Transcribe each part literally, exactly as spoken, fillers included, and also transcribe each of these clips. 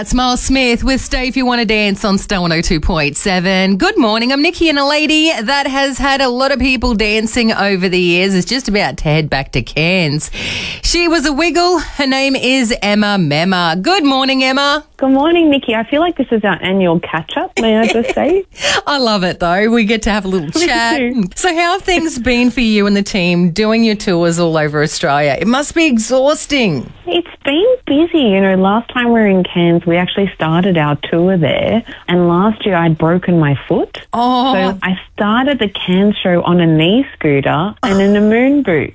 It's Miles Smith with Stay If You Want to Dance on Star one oh two point seven. Good morning. I'm Nikki, and a lady that has had a lot of people dancing over the years is just about to head back to Cairns. She was a wiggle. Her name is Emma Memma. Good morning, Emma. Good morning, Nikki. I feel like this is our annual catch-up, may I just say? I love it, though. We get to have a little chat. So how have things been for you and the team doing your tours all over Australia? It must be exhausting. It's been busy. You know, last time we were in Cairns, we actually started our tour there, and last year I'd broken my foot. Oh. So I started the Cairns show on a knee scooter and in a moon boot.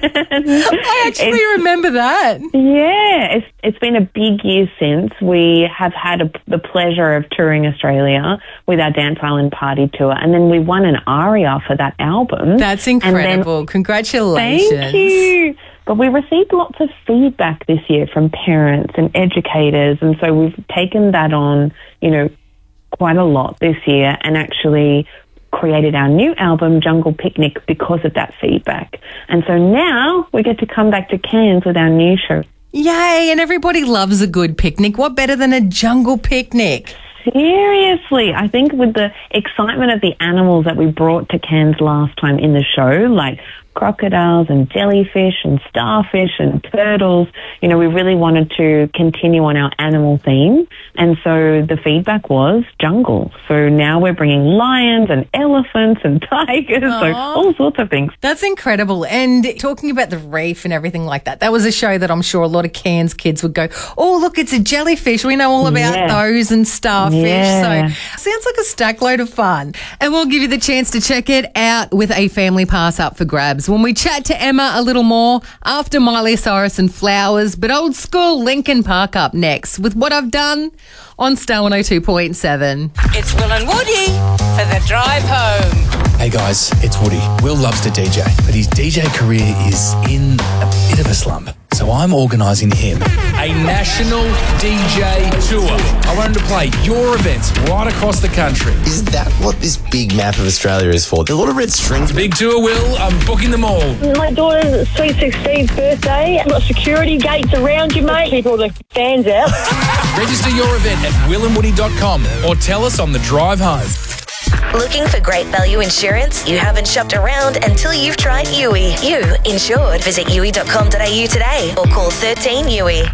I actually it's, remember that. Yeah, it's it's been a big year since. We have had a, the pleasure of touring Australia with our Dance Island Party tour, and then we won an ARIA for that album. That's incredible. Then, Congratulations. Thank you. But we received lots of feedback this year from parents and educators, and so we've taken that on, you know, quite a lot this year, and actually created our new album, Jungle Picnic, because of that feedback. And so now we get to come back to Cairns with our new show. Yay, and everybody loves a good picnic. What better than a jungle picnic? Seriously, I think with the excitement of the animals that we brought to Cairns last time in the show, like crocodiles and jellyfish and starfish and turtles, you know, we really wanted to continue on our animal theme. And so the feedback was jungle. So now we're bringing lions and elephants and tigers, Aww. so all sorts of things. That's incredible. And talking about the reef and everything like that, that was a show that I'm sure a lot of Cairns kids would go, oh, look, it's a jellyfish. We know all about yeah. those and starfish. Yeah. So sounds like a stack load of fun. And we'll give you the chance to check it out with a family pass up for grabs when we chat to Emma a little more after Miley Cyrus and Flowers, but old school Linkin Park up next with What I've Done on Star one oh two point seven. It's Will and Woody for the drive home. Hey guys, it's Woody. Will loves to D J, but his D J career is in a bit of a slump. So I'm organising him a national D J tour. I want him to play your events right across the country. Is that what this big map of Australia is for? There are a lot of red strings. Big tour, Will. I'm booking them all. My daughter's sweet sixteenth birthday. I've got security gates around you, mate. Keep all the fans out. Register your event at will and woody dot com or tell us on the drive home. Looking for great value insurance? You haven't shopped around until you've tried U I. You insured. Visit U I dot com dot a u today or call thirteen U I.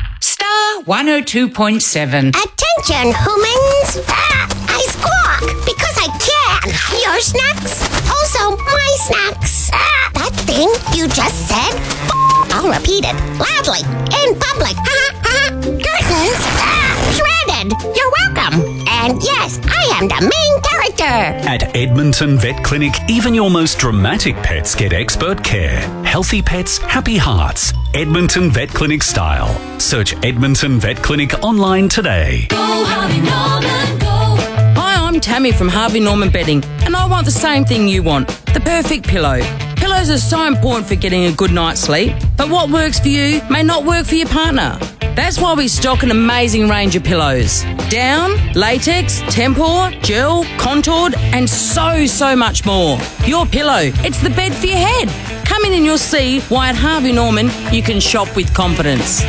Star one oh two point seven. Attention, humans! Ah, I squawk because I can. Your snacks, also my snacks. Ah, that thing you just said? I'll repeat it loudly in public. Curtains ah, shredded. You're welcome. And yes, I am the main character. At Edmonton Vet Clinic, even your most dramatic pets get expert care. Healthy pets, happy hearts. Edmonton Vet Clinic style. Search Edmonton Vet Clinic online today. Go Harvey Norman, go. Hi, I'm Tammy from Harvey Norman Bedding, and I want the same thing you want, the perfect pillow. Pillows are so important for getting a good night's sleep, but what works for you may not work for your partner. That's why we stock an amazing range of pillows. Down, latex, tempur, gel, contoured, and so, so much more. Your pillow, it's the bed for your head. Come in and you'll see why at Harvey Norman you can shop with confidence.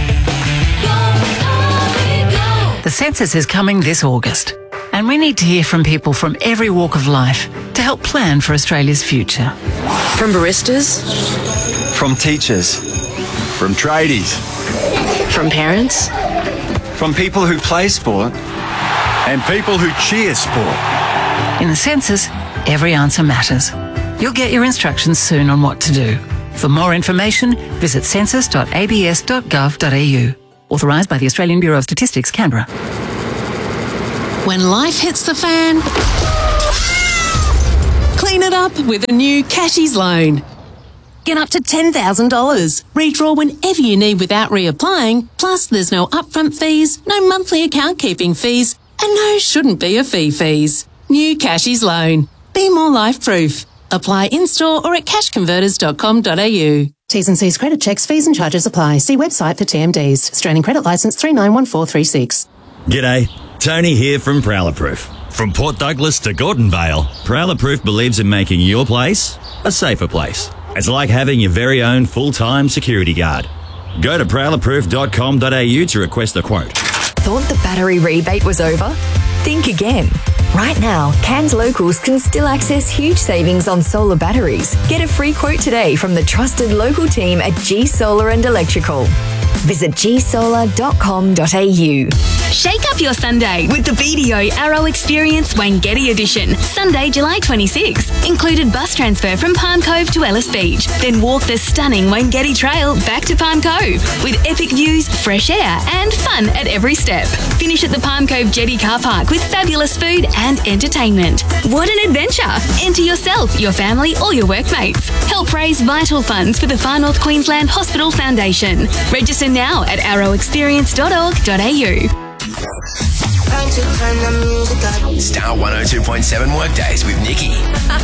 The census is coming this August, and we need to hear from people from every walk of life to help plan for Australia's future. From baristas, from teachers, from tradies, from parents, from people who play sport, and people who cheer sport. In the census, every answer matters. You'll get your instructions soon on what to do. For more information, visit census dot a b s dot gov dot a u. Authorised by the Australian Bureau of Statistics, Canberra. When life hits the fan, clean it up with a new Cashies loan. Get up to ten thousand dollars. Redraw whenever you need without reapplying. Plus, there's no upfront fees, no monthly account keeping fees, and no shouldn't be a fee fees. New Cashies loan. Be more life-proof. Apply in-store or at cash converters dot com dot a u. T's and C's credit checks, fees and charges apply. See website for T M Ds. Australian Credit Licence three nine one four three six. G'day, Tony here from Prowler Proof. From Port Douglas to Gordon Vale, Prowler Proof believes in making your place a safer place. It's like having your very own full-time security guard. Go to prowler proof dot com dot a u to request a quote. Thought the battery rebate was over? Think again. Right now, Cairns locals can still access huge savings on solar batteries. Get a free quote today from the trusted local team at G Solar and Electrical. Visit g solar dot com dot a u. Shake up your Sunday with the B D O Arrow Experience Wangeti Edition. Sunday, July twenty-sixth. Included bus transfer from Palm Cove to Ellis Beach. Then walk the stunning Wangeti Trail back to Palm Cove with epic views, fresh air and fun at every step. Finish at the Palm Cove Jetty car park with fabulous food and entertainment. What an adventure! Enter yourself, your family or your workmates. Help raise vital funds for the Far North Queensland Hospital Foundation. Register now at arrow experience dot org dot a u. Star one oh two point seven Workdays with Nikki.